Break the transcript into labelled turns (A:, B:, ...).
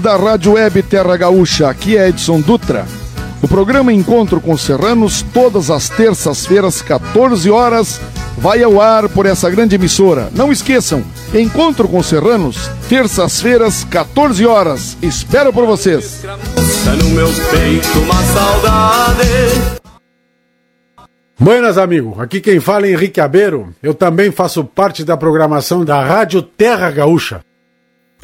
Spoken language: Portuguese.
A: Da Rádio Web Terra Gaúcha, aqui é Edson Dutra. O programa Encontro com Serranos, todas as terças-feiras, 14 horas, vai ao ar por essa grande emissora. Não esqueçam, Encontro com Serranos, terças-feiras, 14 horas. Espero por vocês.
B: No meu peito uma saudade.
C: Buenas, amigo. Aqui quem fala é Henrique Abeiro. Eu também faço parte da programação da Rádio Terra Gaúcha.